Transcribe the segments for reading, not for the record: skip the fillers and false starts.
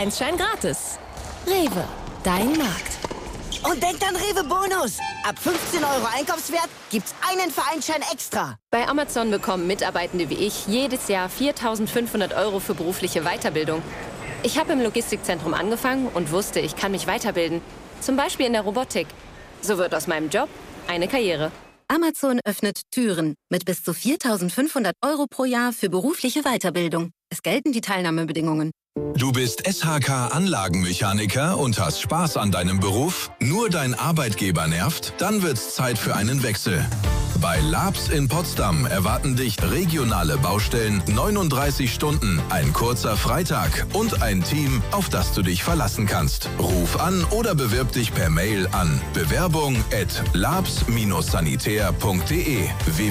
Vereinsschein gratis. Rewe, dein Markt. Und denkt an Rewe Bonus. Ab 15 € Einkaufswert gibt's einen Vereinsschein extra. Bei Amazon bekommen Mitarbeitende wie ich jedes Jahr 4.500 € für berufliche Weiterbildung. Ich habe im Logistikzentrum angefangen und wusste, ich kann mich weiterbilden. Zum Beispiel in der Robotik. So wird aus meinem Job eine Karriere. Amazon öffnet Türen mit bis zu 4.500 € pro Jahr für berufliche Weiterbildung. Es gelten die Teilnahmebedingungen. Du bist SHK-Anlagenmechaniker und hast Spaß an deinem Beruf? Nur dein Arbeitgeber nervt? Dann wird's Zeit für einen Wechsel. Bei Labs in Potsdam erwarten dich regionale Baustellen, 39 Stunden, ein kurzer Freitag und ein Team, auf das du dich verlassen kannst. Ruf an oder bewirb dich per Mail an bewerbung@labs-sanitär.de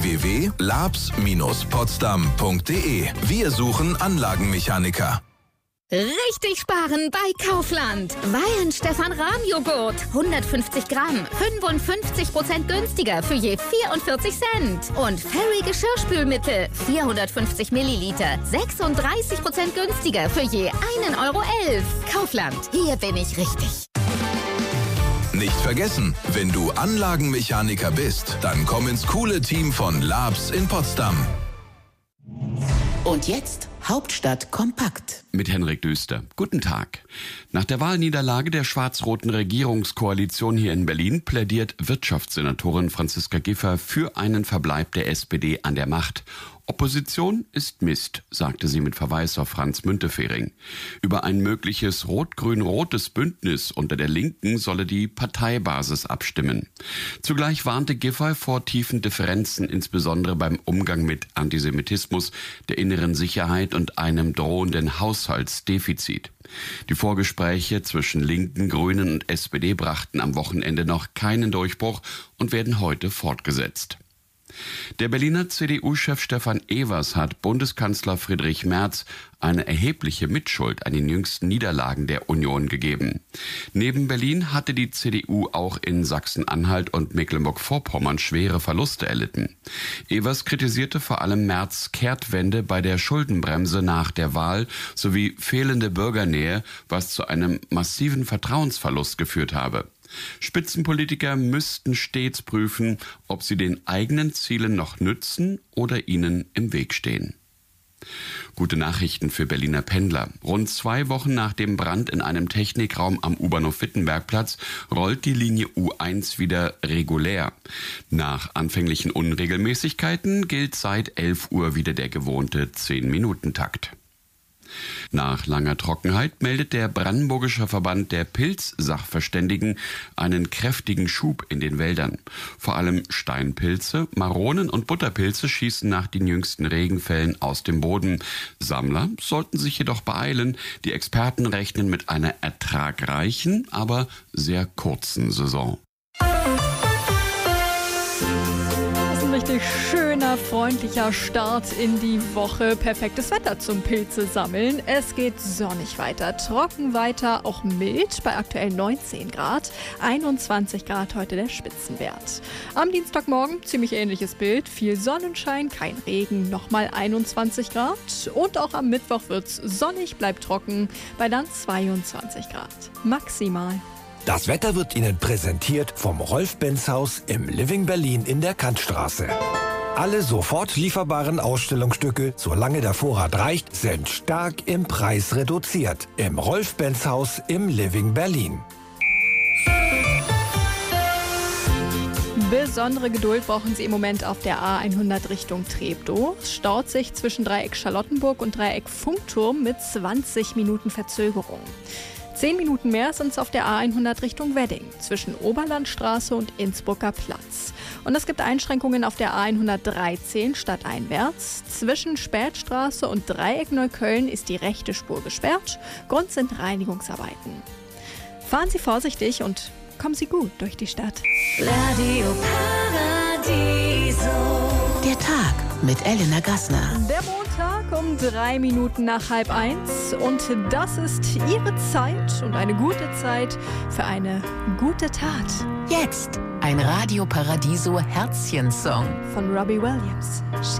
www.labs-potsdam.de. Wir suchen Anlagenmechaniker. Richtig sparen bei Kaufland. Weihen Stefan Rahm Joghurt. 150 Gramm. 55% günstiger für je 44 Cent. Und Fairy Geschirrspülmittel. 450 Milliliter. 36% günstiger für je 1,11 €. Kaufland. Hier bin ich richtig. Nicht vergessen, wenn du Anlagenmechaniker bist, dann komm ins coole Team von Labs in Potsdam. Und jetzt Hauptstadt kompakt. Mit Henrik Düster. Guten Tag. Nach der Wahlniederlage der schwarz-roten Regierungskoalition hier in Berlin plädiert Wirtschaftssenatorin Franziska Giffey für einen Verbleib der SPD an der Macht. Opposition ist Mist, sagte sie mit Verweis auf Franz Müntefering. Über ein mögliches rot-grün-rotes Bündnis unter der Linken solle die Parteibasis abstimmen. Zugleich warnte Giffey vor tiefen Differenzen, insbesondere beim Umgang mit Antisemitismus, der inneren Sicherheit und einem drohenden Haushaltsdefizit. Die Vorgespräche zwischen Linken, Grünen und SPD brachten am Wochenende noch keinen Durchbruch und werden heute fortgesetzt. Der Berliner CDU-Chef Stefan Evers hat Bundeskanzler Friedrich Merz eine erhebliche Mitschuld an den jüngsten Niederlagen der Union gegeben. Neben Berlin hatte die CDU auch in Sachsen-Anhalt und Mecklenburg-Vorpommern schwere Verluste erlitten. Evers kritisierte vor allem Merz' Kehrtwende bei der Schuldenbremse nach der Wahl sowie fehlende Bürgernähe, was zu einem massiven Vertrauensverlust geführt habe. Spitzenpolitiker müssten stets prüfen, ob sie den eigenen Zielen noch nützen oder ihnen im Weg stehen. Gute Nachrichten für Berliner Pendler. Rund 2 Wochen nach dem Brand in einem Technikraum am U-Bahnhof-Wittenbergplatz rollt die Linie U1 wieder regulär. Nach anfänglichen Unregelmäßigkeiten gilt seit 11 Uhr wieder der gewohnte 10-Minuten-Takt. Nach langer Trockenheit meldet der Brandenburgische Verband der Pilzsachverständigen einen kräftigen Schub in den Wäldern. Vor allem Steinpilze, Maronen und Butterpilze schießen nach den jüngsten Regenfällen aus dem Boden. Sammler sollten sich jedoch beeilen. Die Experten rechnen mit einer ertragreichen, aber sehr kurzen Saison. Richtig schöner, freundlicher Start in die Woche. Perfektes Wetter zum Pilze sammeln. Es geht sonnig weiter, trocken weiter, auch mild bei aktuell 19 Grad. 21 Grad heute der Spitzenwert. Am Dienstagmorgen ziemlich ähnliches Bild. Viel Sonnenschein, kein Regen, nochmal 21 Grad. Und auch am Mittwoch wird's sonnig, bleibt trocken bei dann 22 Grad. Maximal. Das Wetter wird Ihnen präsentiert vom Rolf-Benz-Haus im Living Berlin in der Kantstraße. Alle sofort lieferbaren Ausstellungsstücke, solange der Vorrat reicht, sind stark im Preis reduziert. Im Rolf-Benz-Haus im Living Berlin. Besondere Geduld brauchen Sie im Moment auf der A100 Richtung Treptow. Es staut sich zwischen Dreieck Charlottenburg und Dreieck Funkturm mit 20 Minuten Verzögerung. 10 Minuten mehr sind es auf der A100 Richtung Wedding zwischen Oberlandstraße und Innsbrucker Platz. Und es gibt Einschränkungen auf der A113 stadteinwärts. Zwischen Spätstraße und Dreieck Neukölln ist die rechte Spur gesperrt. Grund sind Reinigungsarbeiten. Fahren Sie vorsichtig und kommen Sie gut durch die Stadt. Radio Paradiso. Der Tag mit Elena Gassner. Der Montag um 3 Minuten nach 12:30 und das ist Ihre Zeit und eine gute Zeit für eine gute Tat. Jetzt ein Radio Paradiso Herzchen-Song Von Robbie Williams.